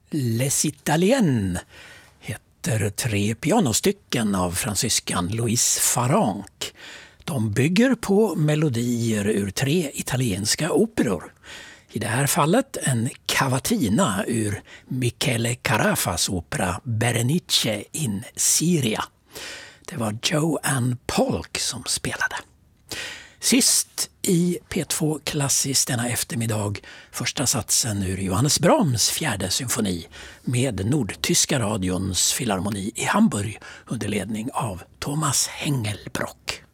Les Italiennes heter 3 pianostycken av fransyskan Louise Farrenc. De bygger på melodier ur 3 italienska operor. I det här fallet en cavatina ur Michele Carafas opera Berenice in Siria. Det var Joanne Polk som spelade. Sist i P2 Klassiskt denna eftermiddag första satsen ur Johannes Brahms 4:e symfoni med Nordtyska radions filharmoni i Hamburg under ledning av Thomas Hengelbrock.